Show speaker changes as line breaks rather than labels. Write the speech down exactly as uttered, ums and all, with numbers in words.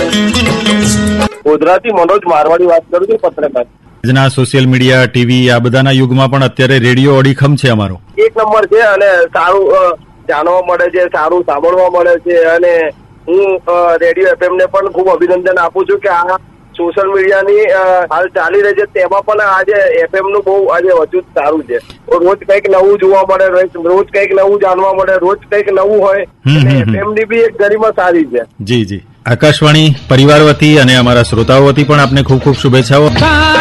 ગોધરાથી મનોજ મારવાડી વાત કરું છું, પત્રકાર.
આજના સોશિયલ મીડિયા, ટીવી આ બધાના યુગમાં પણ અત્યારે રેડિયો અડીખમ છે અમારો.
એક નંબર છે અને સારું જાણવા મળે છે, સારું સાંભળવા મળે છે. અને હું રેડિયો એફએમ ને પણ ખૂબ અભિનંદન આપું છું કે આ સોશિયલ મીડિયાની હાલ ચાલી રહી છે તેમાં પણ આજે એફએમ નું બહુ આજે વજૂદ સારું છે. રોજ કંઈક નવું જોવા મળે, રોજ કંઈક નવું જાણવા મળે, રોજ કંઈક નવું હોય. એફએમ ની બી એક ગરિમા સારી છે.
જી જી. આકાશવાણી પરિવાર વતી અને અમારા શ્રોતાઓ વતી પણ આપને ખૂબ ખૂબ શુભેચ્છાઓ.